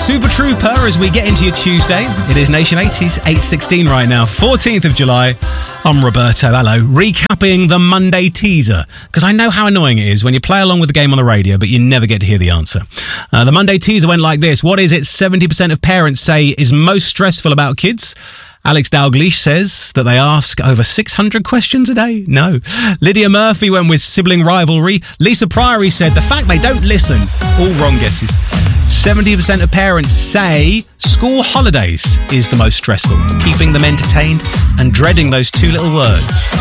Super Trooper as we get into your Tuesday. It is Nation 80s, 8:16 right now, 14th of July. I'm Roberto, hello. Recapping the Monday teaser, because I know how annoying it is when you play along with the game on the radio, but you never get to hear the answer. The Monday teaser went like this. What is it 70% of parents say is most stressful about kids? Alex Dalglish says that they ask over 600 questions a day. No. Lydia Murphy went with sibling rivalry. Lisa Priory said the fact they don't listen. All wrong guesses. 70% of parents say school holidays is the most stressful, keeping them entertained and dreading those two little words.